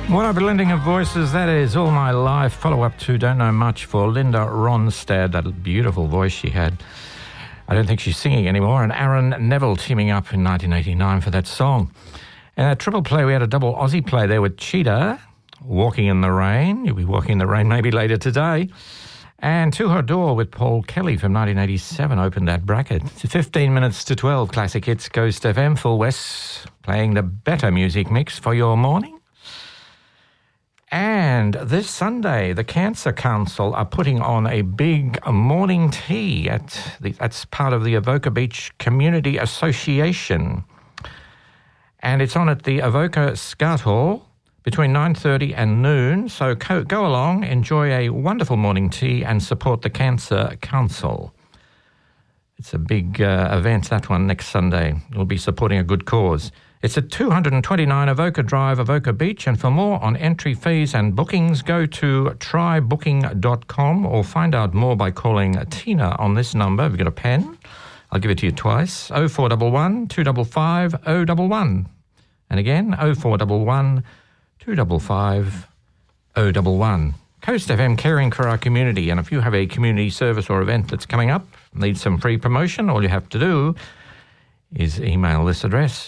What a blending of voices. That is All My Life. Follow up to Don't Know Much for Linda Ronstadt. That beautiful voice she had. I don't think she's singing anymore. And Aaron Neville teaming up in 1989 for that song. And a triple play, we had a double Aussie play there with Cheetah, Walking in the Rain. You'll be walking in the rain maybe later today. And To Her Door with Paul Kelly from 1987 opened that bracket. 15 minutes to 12, Classic Hits, Coast FM, Full West, playing the better music mix for your morning. And this Sunday, the Cancer Council are putting on a big morning tea that's part of the Avoca Beach Community Association. And it's on at the Avoca Scout Hall between 9:30 and noon. So go along, enjoy a wonderful morning tea and support the Cancer Council. It's a big event, that one, next Sunday. We'll be supporting a good cause. It's at 229 Avoca Drive, Avoca Beach, and for more on entry fees and bookings, go to trybooking.com or find out more by calling Tina on this number. Have you got a pen? I'll give it to you twice, 0411 255 011. And again, 0411 255 011. Coast FM, caring for our community, and if you have a community service or event that's coming up, need some free promotion, all you have to do is email this address,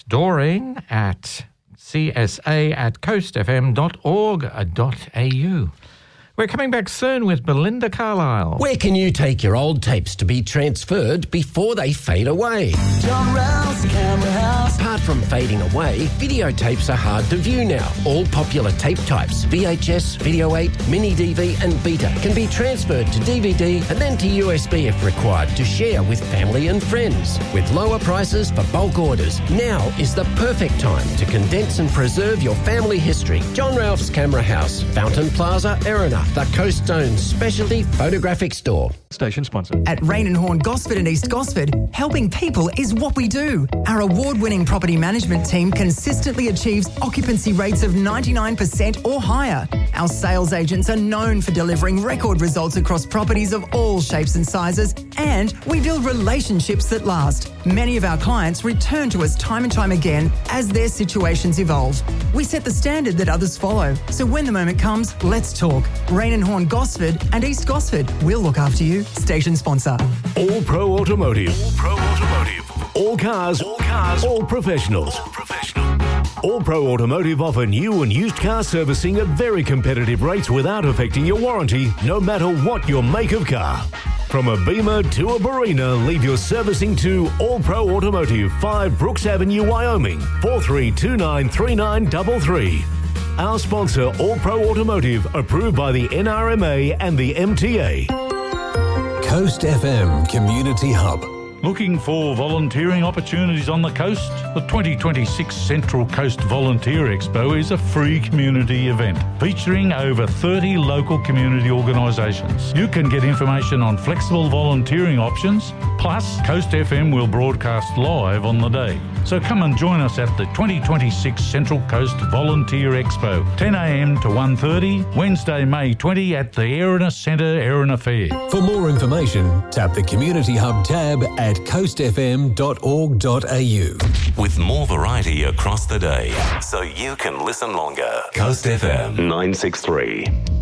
doreen@csa@coastfm.org.au. We're coming back soon with Belinda Carlisle. Where can you take your old tapes to be transferred before they fade away? John Ralph's Camera House. Apart from fading away, videotapes are hard to view now. All popular tape types, VHS, Video 8, Mini DV and Beta, can be transferred to DVD and then to USB if required to share with family and friends. With lower prices for bulk orders, now is the perfect time to condense and preserve your family history. John Ralph's Camera House, Fountain Plaza, Erina, the Coast Zone's specialty photographic store. Station sponsor. At Rain and Horn Gosford and East Gosford, helping people is what we do. Our award-winning property management team consistently achieves occupancy rates of 99% or higher. Our sales agents are known for delivering record results across properties of all shapes and sizes, and we build relationships that last. Many of our clients return to us time and time again as their situations evolve. We set the standard that others follow, so when the moment comes, let's talk. Rain and Horn Gosford and East Gosford. We'll look after you. Station sponsor. All Pro Automotive. All Pro Automotive. All cars. All cars. All professionals. All professional. All Pro Automotive offer new and used car servicing at very competitive rates without affecting your warranty, no matter what your make of car. From a Beamer to a Barina, leave your servicing to All Pro Automotive, 5 Brooks Avenue, Wyoming, 43293933. Our sponsor, All Pro Automotive, approved by the NRMA and the MTA. Coast FM Community Hub. Looking for volunteering opportunities on the coast? The 2026 Central Coast Volunteer Expo is a free community event featuring over 30 local community organisations. You can get information on flexible volunteering options, plus Coast FM will broadcast live on the day. So come and join us at the 2026 Central Coast Volunteer Expo, 10 a.m. to 1:30, Wednesday, May 20 at the Erina Centre, Erina Fair. For more information, tap the Community Hub tab at coastfm.org.au. With more variety across the day, so you can listen longer. Coast FM 963.